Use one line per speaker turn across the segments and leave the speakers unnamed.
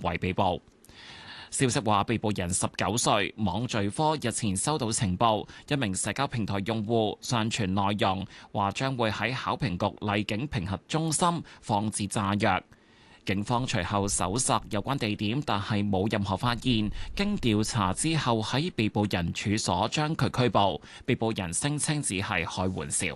為被捕。消息話，被捕人19歲，網罪科日前收到情報，一名社交平台用戶上傳內容，話將會喺考評局荔景評核中心放置炸藥。警方隨後搜索有關地點，但係冇任何發現。經調查之後，喺被捕人處所將佢拘捕。被捕人聲稱只係開玩笑。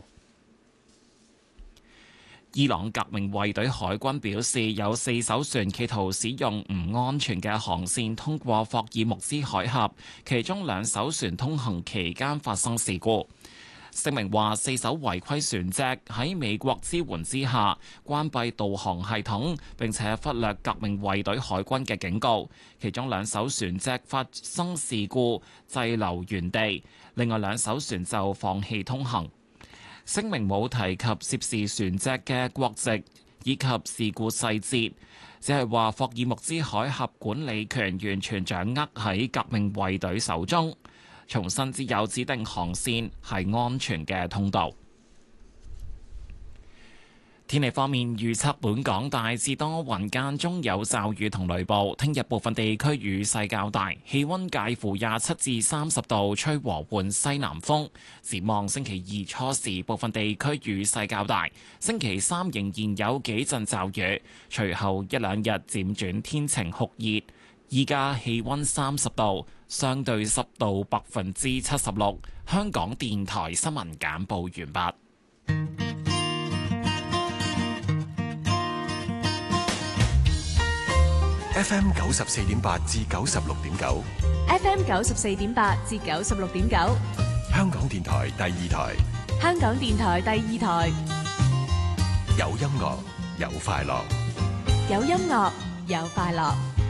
伊朗革命衛隊海軍表示，有4艘船企圖使用唔安全嘅航線通過霍爾木茲海峽，其中2艘船通行期間發生事故。聲明話，4艘違規船隻喺美國支援之下關閉導航系統，並且忽略革命衛隊海軍嘅警告。其中2艘船隻發生事故滯留原地，另外2艘船就放棄通行。聲明冇提及涉事船隻嘅國籍以及事故細節，只係話霍爾木茲海峽管理權完全掌握喺革命衛隊手中，重申只有指定航線係安全嘅通道。天氣方面預測，本港大致多雲間中有驟雨同雷暴，聽日部分地區雨勢較大，氣溫介乎27至30度，吹和緩西南風。展望星期2初時，部分地區雨勢較大，星期3仍然有幾陣驟雨，隨後1、2日漸轉天晴酷熱。依家氣溫30度，相對濕度76%。香港電台新聞簡報完畢。
FM 94.8至96.9
，FM 94.8至96.9，
香港電台第2台，
香港電台第2台，
有音樂有快樂，
有音樂有快樂。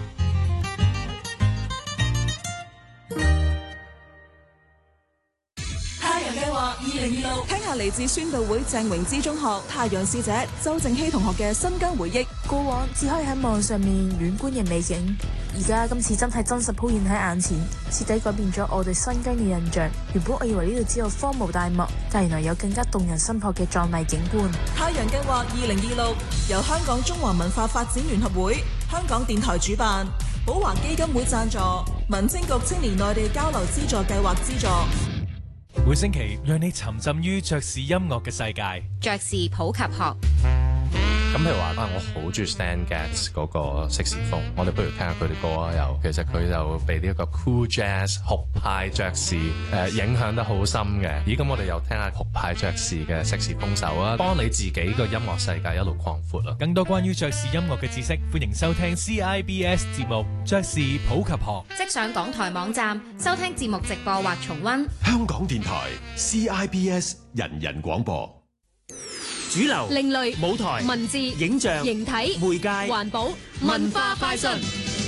太陽計劃2026，聽下嚟自宣道會鄭榮之中學太陽使者周正熙同學嘅新疆回憶。
過往只可以喺網上面遠觀嘅美景，而家今次真係真實鋪現喺眼前，徹底改變咗我對新疆嘅印象。原本我以為呢度只有荒蕪大漠，但原來有更加動人心魄嘅壯麗景觀。
太陽計劃2026由香港中華文化發展聯合會、香港電台主辦，寶華基金會贊助，民政局青年內地交流資助計劃資助。
每星期讓你沉浸於爵士音樂嘅世界。
爵士普及學。
咁譬如話我好中意 Stan Getz 嗰個色士風，我哋不如聽下佢哋歌啊。又其實佢就被呢一個 cool jazz 酷派爵士影響得好深嘅。咦，咁我哋又聽下酷派爵士嘅色士風手啊，幫你自己個音樂世界一路擴闊啊。
更多關於爵士音樂嘅知識，歡迎收聽 CIBS 節目《爵士普及學》，
即上港台網站收聽節目直播或重溫。
香港電台 CIBS 人人廣播。
主流、
另類、
舞台、
文字、
影像、
形體、
媒介、
環保、文化快訊。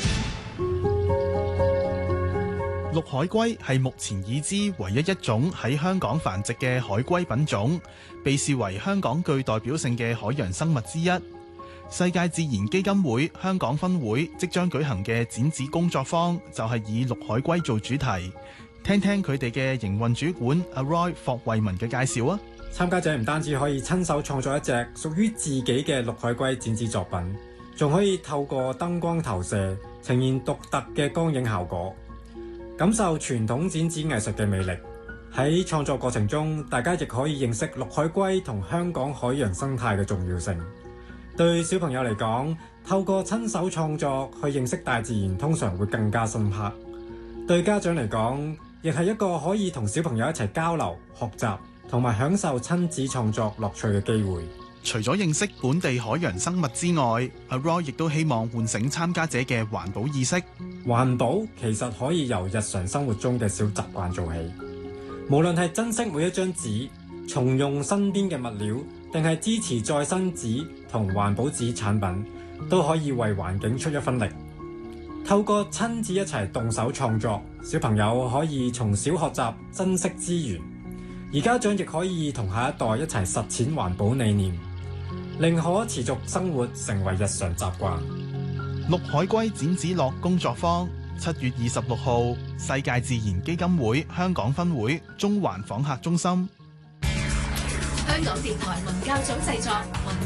綠海龜係目前已知唯一一種喺香港繁殖嘅海龜品種，被視為香港具代表性嘅海洋生物之一。世界自然基金會香港分會即將舉行嘅展紙工作坊就係以綠海龜做主題，聽聽佢哋嘅營運主管阿 Roy 霍惠文嘅介紹啊！
參加者唔單止可以親手創作一隻屬於自己嘅綠海龜展示作品，仲可以透過燈光投射呈現獨特嘅光影效果，感受傳統展示藝術嘅魅力。喺創作過程中，大家亦可以認識綠海龜同香港海洋生態嘅重要性。對小朋友嚟講，透過親手創作去認識大自然，通常會更加深刻。對家長嚟講，亦係一個可以同小朋友一齊交流、學習同埋享受親子創作樂趣嘅機會。
除咗認識本地海洋生物之外，阿 Roy 亦都希望喚醒參加者嘅環保意識。
環保其實可以由日常生活中嘅小習慣做起，無論係珍惜每一張紙、重用身邊嘅物料，定係支持再生紙同環保紙產品，都可以為環境出一分力。透過親子一齊動手創作，小朋友可以從小學習珍惜資源，而家長亦可以同下一代一齊實踐環保理念，令可持續生活成為日常習慣。
綠海龜展紙樂工作坊7月26號，世界自然基金會香港分會中環訪客中心。
香港電台文教組製作。